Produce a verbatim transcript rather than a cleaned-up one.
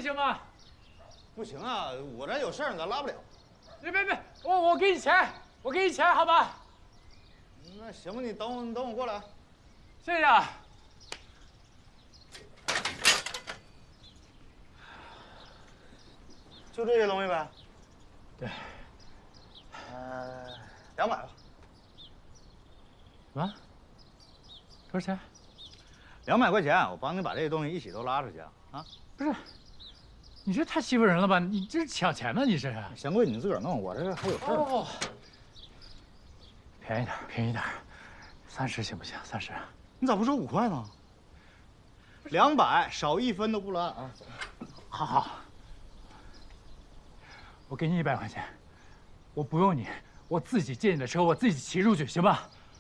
行吗？ 不行啊，我这有事儿，咱拉不了。 别别别，我我给你钱，我给你钱，好吧？ 那行吧，你等我，你等我过来。 谢谢啊。 就这些东西呗。 对。 呃，两百吧。 什么？多少钱？ 两百块钱，我帮你把这些东西一起都拉出去啊！啊， 不是，你这太欺负人了吧？你这是抢钱呢？你这是？ 嫌贵你自个儿弄，我这还有事儿。 哦，便宜点，便宜点，三十行不行？三十。 你咋不说五块呢？两百，少一分都不拉啊！ 好好，我给你一百块钱，我不用你，我自己借你的车，我自己骑出去，行吧？